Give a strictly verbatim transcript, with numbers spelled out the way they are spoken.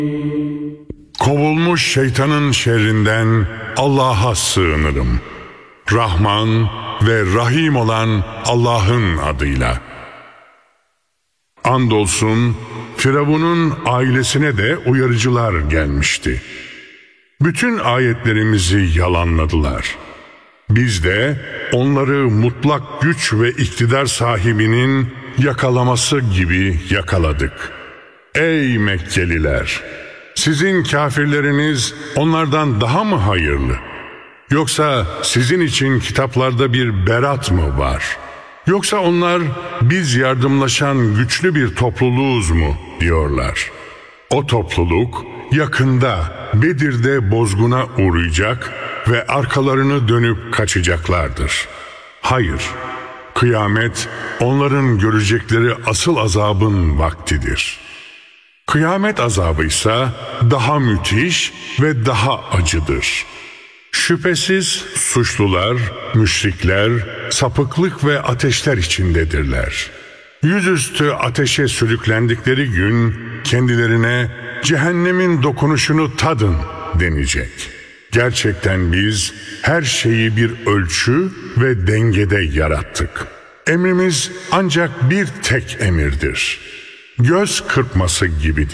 Kovulmuş şeytanın şerrinden Allah'a sığınırım. Rahman ve Rahim olan Allah'ın adıyla. Andolsun Firavun'un ailesine de uyarıcılar gelmişti. Bütün ayetlerimizi yalanladılar. Biz de onları mutlak güç ve iktidar sahibinin yakalaması gibi yakaladık. Ey Mekkeliler! Sizin kafirleriniz onlardan daha mı hayırlı? Yoksa sizin için kitaplarda bir berat mı var? Yoksa onlar biz yardımlaşan güçlü bir topluluğuz mu diyorlar. O topluluk yakında Bedir'de bozguna uğrayacak ve arkalarını dönüp kaçacaklardır. Hayır, kıyamet onların görecekleri asıl azabın vaktidir. Kıyamet azabı ise daha müthiş ve daha acıdır. Şüphesiz suçlular, müşrikler, sapıklık ve ateşler içindedirler. Yüzüstü ateşe sürüklendikleri gün kendilerine cehennemin dokunuşunu tadın denecek. Gerçekten biz her şeyi bir ölçü ve dengede yarattık. Emrimiz ancak bir tek emirdir. Göz kırpması gibidir.